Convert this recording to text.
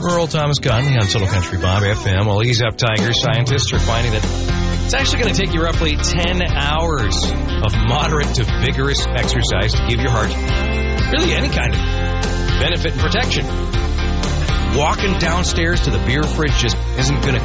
Rural Thomas Conley on Total Country Bob FM. Well, Ease Up Tiger scientists are finding that it's actually going to take you roughly 10 hours of moderate to vigorous exercise to give your heart really any kind of benefit and protection. Walking downstairs to the beer fridge just isn't going to